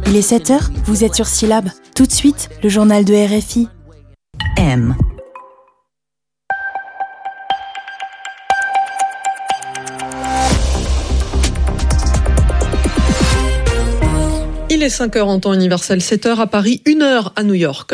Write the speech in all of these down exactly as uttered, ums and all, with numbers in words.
Il est sept heures, vous êtes sur Syllab. Tout de suite, le journal de R F I. M. Il est cinq heures en temps universel, sept heures à Paris, une heure à New York.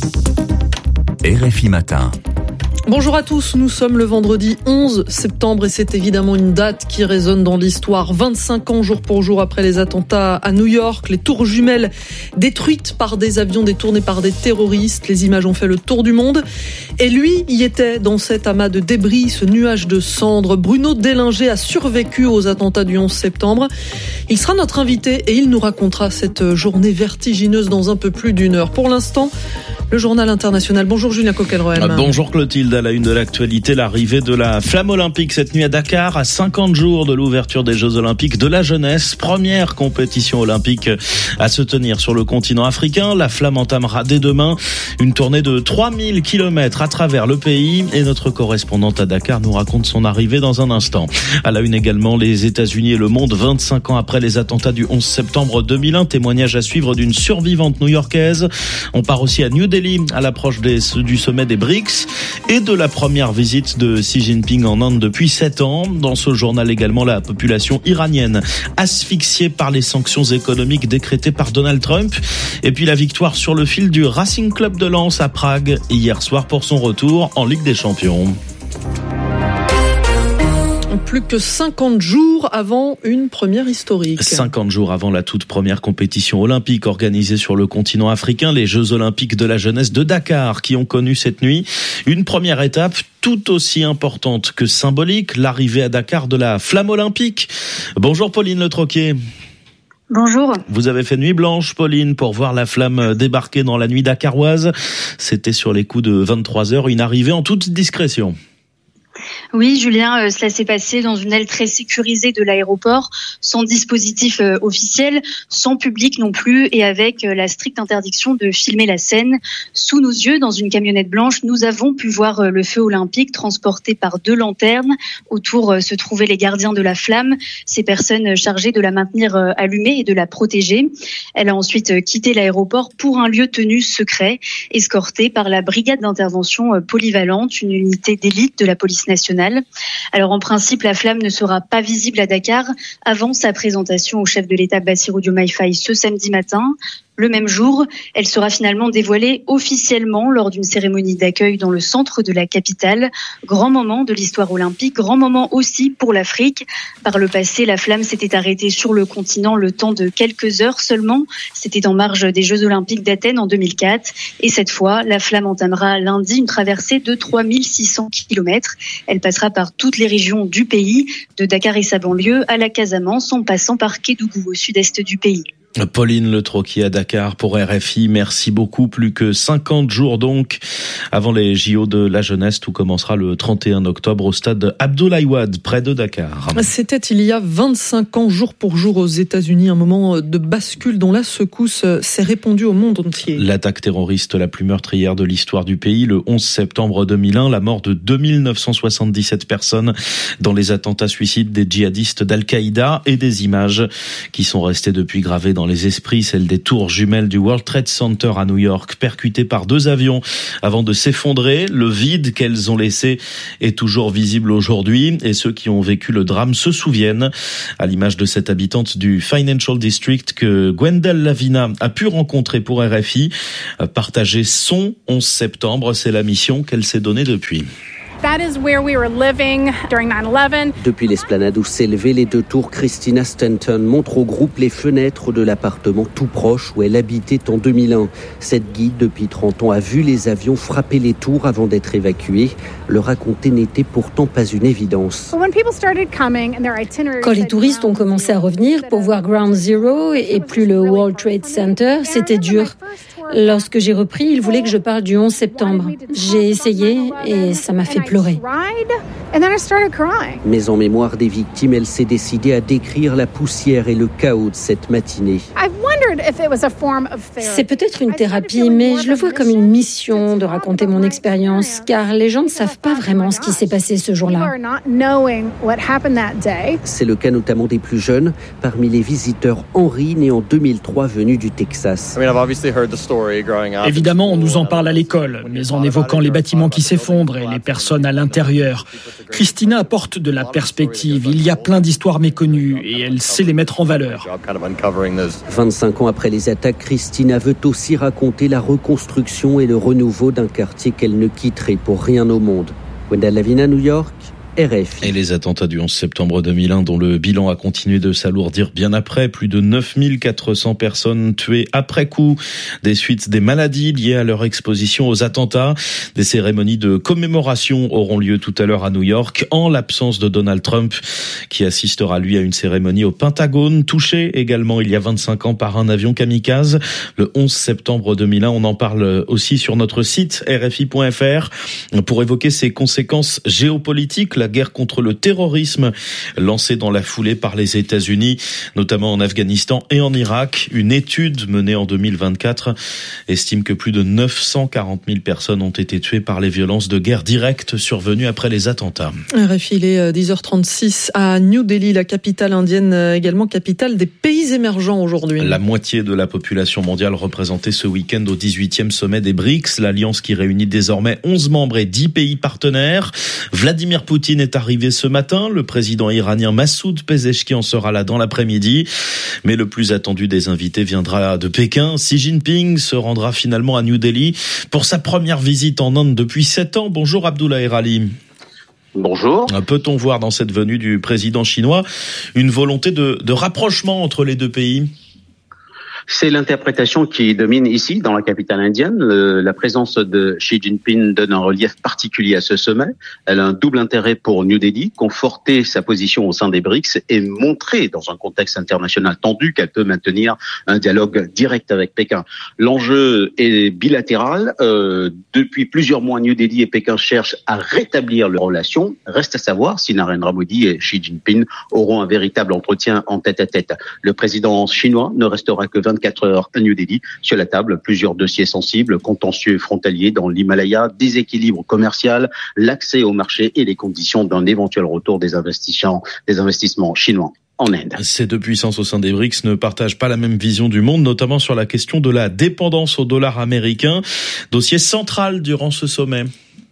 R F I Matin. Bonjour à tous, nous sommes le vendredi onze septembre et c'est évidemment une date qui résonne dans l'histoire. vingt-cinq ans jour pour jour après les attentats à New York, les tours jumelles détruites par des avions détournés par des terroristes. Les images ont fait le tour du monde. Et lui y était dans cet amas de débris, ce nuage de cendres. Bruno Dellinger a survécu aux attentats du onze septembre. Il sera notre invité et il nous racontera cette journée vertigineuse dans un peu plus d'une heure. Pour l'instant, le journal international. Bonjour Julien Coquelroem. Bonjour Clotilde. À la une de l'actualité, l'arrivée de la flamme olympique cette nuit à Dakar, à cinquante jours de l'ouverture des Jeux olympiques de la jeunesse. Première compétition olympique à se tenir sur le continent africain. La flamme entamera dès demain une tournée de trois mille kilomètres à travers le pays. Et notre correspondante à Dakar nous raconte son arrivée dans un instant. À la une également, les États-Unis et le monde, vingt-cinq ans après les attentats du onze septembre deux mille un. Témoignage à suivre d'une survivante new-yorkaise. On part aussi à New Delhi à l'approche des, du sommet des B R I C S et de la première visite de Xi Jinping en Inde depuis sept ans. Dans ce journal également, la population iranienne asphyxiée par les sanctions économiques décrétées par Donald Trump. Et puis la victoire sur le fil du Racing Club de Lens à Prague hier soir pour son retour en Ligue des Champions. Plus que cinquante jours avant une première historique. cinquante jours avant la toute première compétition olympique organisée sur le continent africain, les Jeux olympiques de la jeunesse de Dakar qui ont connu cette nuit une première étape tout aussi importante que symbolique, l'arrivée à Dakar de la flamme olympique. Bonjour Pauline Le Troquier. Bonjour. Vous avez fait nuit blanche, Pauline, pour voir la flamme débarquer dans la nuit dakaroise. C'était sur les coups de vingt-trois heures, une arrivée en toute discrétion. Oui, Julien, euh, cela s'est passé dans une aile très sécurisée de l'aéroport, sans dispositif euh, officiel, sans public non plus, et avec euh, la stricte interdiction de filmer la scène. Sous nos yeux, dans une camionnette blanche, nous avons pu voir euh, le feu olympique transporté par deux lanternes. Autour euh, se trouvaient les gardiens de la flamme, ces personnes chargées de la maintenir euh, allumée et de la protéger. Elle a ensuite euh, quitté l'aéroport pour un lieu tenu secret, escortée par la brigade d'intervention euh, polyvalente, une unité d'élite de la police nationale. Alors en principe, la flamme ne sera pas visible à Dakar avant sa présentation au chef de l'État Bassirou Diomaye Faye ce samedi matin. Le même jour, elle sera finalement dévoilée officiellement lors d'une cérémonie d'accueil dans le centre de la capitale. Grand moment de l'histoire olympique, grand moment aussi pour l'Afrique. Par le passé, la flamme s'était arrêtée sur le continent le temps de quelques heures seulement. C'était en marge des Jeux olympiques d'Athènes en deux mille quatre. Et cette fois, la flamme entamera lundi une traversée de trois mille six cents kilomètres. Elle passera par toutes les régions du pays, de Dakar et sa banlieue à la Casamance, en passant par Kédougou au sud-est du pays. Pauline Le Troquier à Dakar pour R F I. Merci beaucoup. Plus que cinquante jours donc avant les J O de la jeunesse. Tout commencera le trente et un octobre au stade Abdoulaye Wade, près de Dakar. C'était il y a vingt-cinq ans, jour pour jour aux États-Unis, un moment de bascule dont la secousse s'est répandue au monde entier. L'attaque terroriste la plus meurtrière de l'histoire du pays, le onze septembre deux mille un, la mort de deux mille neuf cent soixante-dix-sept personnes dans les attentats suicides des djihadistes d'Al-Qaïda et des images qui sont restées depuis gravées dans les esprits, celle des tours jumelles du World Trade Center à New York, percutées par deux avions avant de s'effondrer. Le vide qu'elles ont laissé est toujours visible aujourd'hui et ceux qui ont vécu le drame se souviennent, à l'image de cette habitante du Financial District que Gwendal Lavina a pu rencontrer pour R F I. Partager son onze septembre, c'est la mission qu'elle s'est donnée depuis. That is where we were living during nine eleven. Depuis l'esplanade où s'élevaient les deux tours, Christina Stanton montre au groupe les fenêtres de l'appartement tout proche où elle habitait en deux mille un. Cette guide, depuis trente ans, a vu les avions frapper les tours avant d'être évacués. Le raconter n'était pourtant pas une évidence. Quand les touristes ont commencé à revenir pour voir Ground Zero et plus le World Trade Center, c'était dur. Lorsque j'ai repris, ils voulaient que je parle du onze septembre. J'ai essayé et ça m'a fait pleurer. Mais en mémoire des victimes, elle s'est décidée à décrire la poussière et le chaos de cette matinée. C'est peut-être une thérapie, mais je le vois comme une mission de raconter mon expérience, car les gens ne savent pas vraiment ce qui s'est passé ce jour-là. C'est le cas notamment des plus jeunes, parmi les visiteurs Henri, né en deux mille trois, venu du Texas. Évidemment, on nous en parle à l'école, mais en évoquant les bâtiments qui s'effondrent et les personnes à l'intérieur. Christina apporte de la perspective. Il y a plein d'histoires méconnues et elle sait les mettre en valeur. vingt-cinq ans après les attaques, Christina veut aussi raconter la reconstruction et le renouveau d'un quartier qu'elle ne quitterait pour rien au monde. Wendell Lavina, New York, R F I. Et les attentats du onze septembre deux mille un, dont le bilan a continué de s'alourdir bien après. Plus de neuf mille quatre cents personnes tuées après coup des suites des maladies liées à leur exposition aux attentats. Des cérémonies de commémoration auront lieu tout à l'heure à New York, en l'absence de Donald Trump, qui assistera lui à une cérémonie au Pentagone, touché également il y a vingt-cinq ans par un avion kamikaze. Le onze septembre deux mille un, on en parle aussi sur notre site R F I point F R pour évoquer ses conséquences géopolitiques. La guerre contre le terrorisme lancée dans la foulée par les États-Unis, notamment en Afghanistan et en Irak. Une étude menée en deux mille vingt-quatre estime que plus de neuf cent quarante mille personnes ont été tuées par les violences de guerre directes survenues après les attentats. R F I, il est dix heures trente-six à New Delhi, la capitale indienne, également capitale des pays émergents aujourd'hui. La moitié de la population mondiale représentée ce week-end au dix-huitième sommet des BRICS, l'alliance qui réunit désormais onze membres et dix pays partenaires. Vladimir Poutine est arrivé ce matin. Le président iranien Massoud Pezeshkian sera là dans l'après-midi. Mais le plus attendu des invités viendra de Pékin. Xi Jinping se rendra finalement à New Delhi pour sa première visite en Inde depuis sept ans. Bonjour Abdullah Erali. Bonjour. Peut-on voir dans cette venue du président chinois une volonté de, de rapprochement entre les deux pays ? C'est l'interprétation qui domine ici, dans la capitale indienne. Le, la présence de Xi Jinping donne un relief particulier à ce sommet. Elle a un double intérêt pour New Delhi, conforter sa position au sein des BRICS et montrer, dans un contexte international tendu, qu'elle peut maintenir un dialogue direct avec Pékin. L'enjeu est bilatéral. Euh, depuis plusieurs mois, New Delhi et Pékin cherchent à rétablir leurs relations. Reste à savoir si Narendra Modi et Xi Jinping auront un véritable entretien en tête-à-tête. Le président chinois ne restera que vingt-quatre heures à New Delhi. Sur la table, plusieurs dossiers sensibles, contentieux frontaliers dans l'Himalaya, déséquilibre commercial, l'accès au marché et les conditions d'un éventuel retour des investissements, des investissements chinois en Inde. Ces deux puissances au sein des BRICS ne partagent pas la même vision du monde, notamment sur la question de la dépendance au dollar américain. Dossier central durant ce sommet.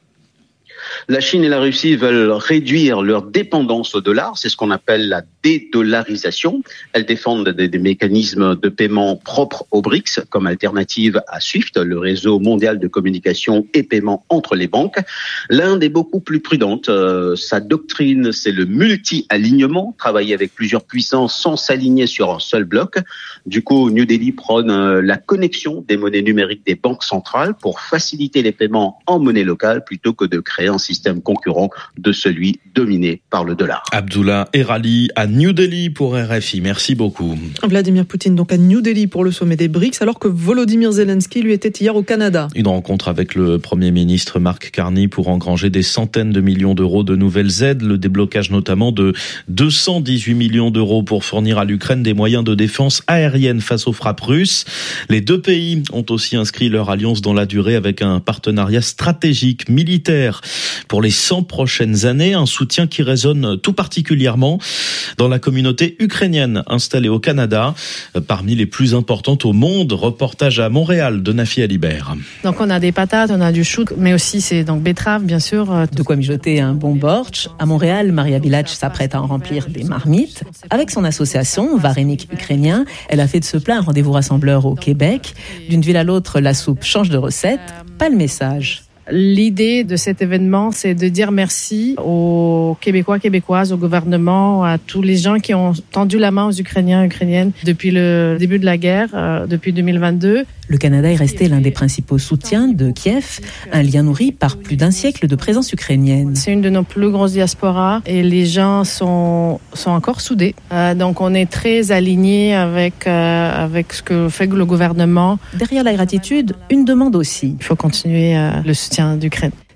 La Chine et la Russie veulent réduire leur dépendance au dollar, c'est ce qu'on appelle la dédollarisation. Elles défendent des, des mécanismes de paiement propres aux BRICS comme alternative à SWIFT, le réseau mondial de communication et paiement entre les banques. L'Inde est beaucoup plus prudente. Euh, sa doctrine, c'est le multi-alignement, travailler avec plusieurs puissances sans s'aligner sur un seul bloc. Du coup, New Delhi prône euh, la connexion des monnaies numériques des banques centrales pour faciliter les paiements en monnaie locale plutôt que de créer un système concurrent de celui dominé par le dollar. Abdullah Erali à New Delhi pour R F I. Merci beaucoup. Vladimir Poutine donc à New Delhi pour le sommet des BRICS, alors que Volodymyr Zelensky lui était hier au Canada. Une rencontre avec le Premier ministre Mark Carney pour engranger des centaines de millions d'euros de nouvelles aides, le déblocage notamment de deux cent dix-huit millions d'euros pour fournir à l'Ukraine des moyens de défense aérienne face aux frappes russes. Les deux pays ont aussi inscrit leur alliance dans la durée avec un partenariat stratégique militaire pour les cent prochaines années, un soutien qui résonne tout particulièrement dans la communauté ukrainienne installée au Canada, parmi les plus importantes au monde. Reportage à Montréal de Nafi Alibert. Donc on a des patates, on a du chou, mais aussi c'est donc betterave bien sûr. De quoi mijoter un bon bortsch. À Montréal, Maria Village s'apprête à en remplir des marmites. Avec son association Varenik Ukrainien, elle a fait de ce plat un rendez-vous rassembleur au Québec. D'une ville à l'autre, la soupe change de recette. Pas le message. L'idée de cet événement, c'est de dire merci aux Québécois, Québécoises, au gouvernement, à tous les gens qui ont tendu la main aux Ukrainiens, Ukrainiennes depuis le début de la guerre, euh, depuis deux mille vingt-deux. Le Canada est resté l'un des principaux soutiens de Kiev, un lien nourri par plus d'un siècle de présence ukrainienne. C'est une de nos plus grosses diasporas et les gens sont sont encore soudés. Euh, donc on est très alignés avec euh, avec ce que fait le gouvernement. Derrière la gratitude, une demande aussi. Il faut continuer euh, le soutien d'Ukraine.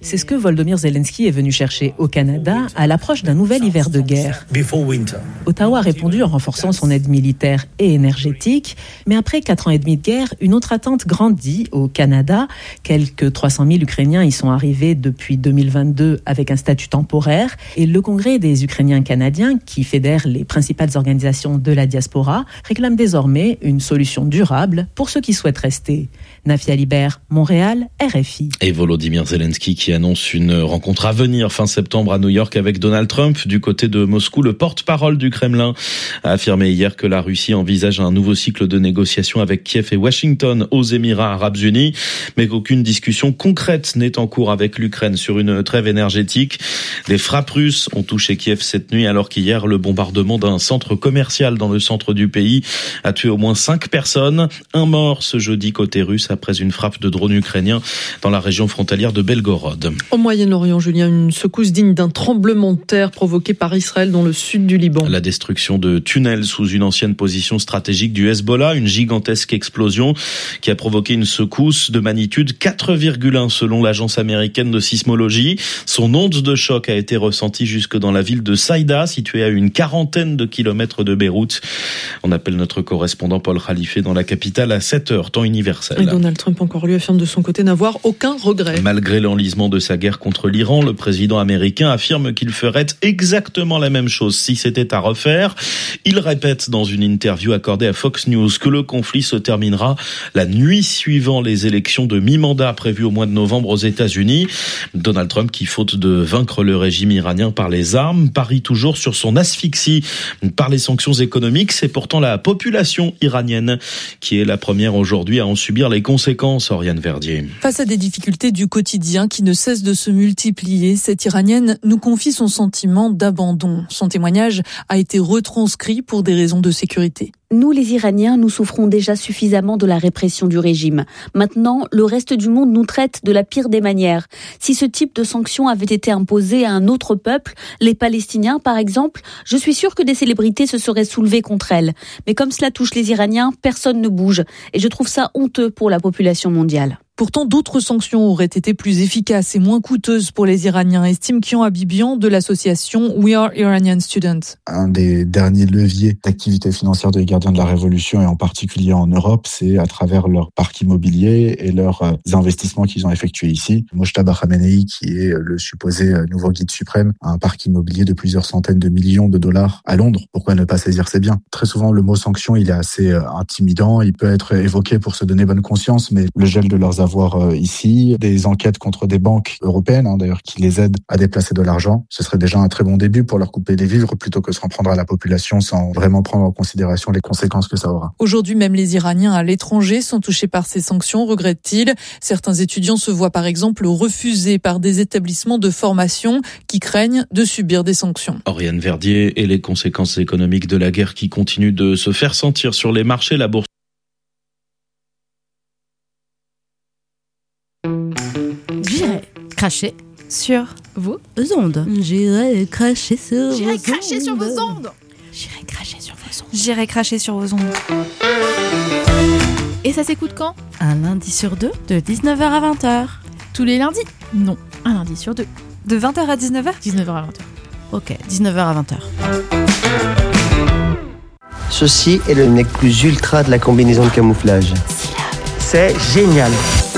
C'est ce que Volodymyr Zelensky est venu chercher au Canada à l'approche d'un nouvel hiver de guerre. Ottawa a répondu en renforçant son aide militaire et énergétique, mais après quatre ans et demi de guerre, une autre attente grandit au Canada. Quelques trois cent mille Ukrainiens y sont arrivés depuis deux mille vingt-deux avec un statut temporaire et le Congrès des Ukrainiens canadiens, qui fédère les principales organisations de la diaspora, réclame désormais une solution durable pour ceux qui souhaitent rester. Nafia Libert, Montréal, R F I. Et Volodymyr Zelensky qui annonce une rencontre à venir fin septembre à New York avec Donald Trump. Du côté de Moscou, le porte-parole du Kremlin a affirmé hier que la Russie envisage un nouveau cycle de négociations avec Kiev et Washington aux Émirats arabes unis, mais qu'aucune discussion concrète n'est en cours avec l'Ukraine sur une trêve énergétique. Des frappes russes ont touché Kiev cette nuit, alors qu'hier, le bombardement d'un centre commercial dans le centre du pays a tué au moins cinq personnes. Un mort ce jeudi côté russe après une frappe de drone ukrainien dans la région frontalière de Belgorod. Au Moyen-Orient, Julien, une secousse digne d'un tremblement de terre provoqué par Israël dans le sud du Liban. La destruction de tunnels sous une ancienne position stratégique du Hezbollah, une gigantesque explosion qui a provoqué une secousse de magnitude quatre virgule un selon l'agence américaine de sismologie. Son onde de choc a été ressentie jusque dans la ville de Saïda, située à une quarantaine de kilomètres de Beyrouth. On appelle notre correspondant Paul Khalife dans la capitale à sept heures, temps universel. Et Donald Trump, encore lui, affirme de son côté n'avoir aucun regret. Malgré l'enlisement de sa guerre contre l'Iran, le président américain affirme qu'il ferait exactement la même chose si c'était à refaire. Il répète dans une interview accordée à Fox News que le conflit se terminera la nuit suivant les élections de mi-mandat prévues au mois de novembre aux États-Unis. Donald Trump, qui faute de vaincre le régime iranien par les armes, parie toujours sur son asphyxie par les sanctions économiques. C'est pourtant la population iranienne qui est la première aujourd'hui à en subir les conséquences, Oriane Verdier. Face à des difficultés du quotidien qui ne cessent de se multiplier, cette Iranienne nous confie son sentiment d'abandon. Son témoignage a été retranscrit pour des raisons de sécurité. Nous, les Iraniens, nous souffrons déjà suffisamment de la répression du régime. Maintenant, le reste du monde nous traite de la pire des manières. Si ce type de sanctions avait été imposé à un autre peuple, les Palestiniens par exemple, je suis sûre que des célébrités se seraient soulevées contre elles. Mais comme cela touche les Iraniens, personne ne bouge. Et je trouve ça honteux pour la population mondiale. Pourtant, d'autres sanctions auraient été plus efficaces et moins coûteuses pour les Iraniens, estime Kian Habibian de l'association We Are Iranian Students. Un des derniers leviers d'activité financière des gardiens de la révolution, et en particulier en Europe, c'est à travers leur parc immobilier et leurs investissements qu'ils ont effectués ici. Mojtaba Khamenei, qui est le supposé nouveau guide suprême, a un parc immobilier de plusieurs centaines de millions de dollars à Londres. Pourquoi ne pas saisir ces biens ? Très souvent, le mot sanction, il est assez intimidant, il peut être évoqué pour se donner bonne conscience, mais le gel de leurs avoir ici, des enquêtes contre des banques européennes, hein, d'ailleurs, qui les aident à déplacer de l'argent. Ce serait déjà un très bon début pour leur couper les vivres plutôt que se s'en prendre à la population sans vraiment prendre en considération les conséquences que ça aura. Aujourd'hui, même les Iraniens à l'étranger sont touchés par ces sanctions, regrette-t-il. Certains étudiants se voient par exemple refusés par des établissements de formation qui craignent de subir des sanctions. Oriane Verdier et les conséquences économiques de la guerre qui continuent de se faire sentir sur les marchés, la bourse. J'irai cracher sur vos ondes. J'irai cracher sur vos ondes. J'irai cracher sur vos ondes. J'irai cracher sur vos ondes. J'irai cracher sur vos ondes. Et ça s'écoute quand ? Un lundi sur deux, de dix-neuf heures à vingt heures. Tous les lundis ? Non, un lundi sur deux. De vingt heures à dix-neuf heures ? dix-neuf heures à vingt heures. Ok, dix-neuf heures à vingt heures. Ceci est le nec plus ultra de la combinaison de camouflage. C'est génial.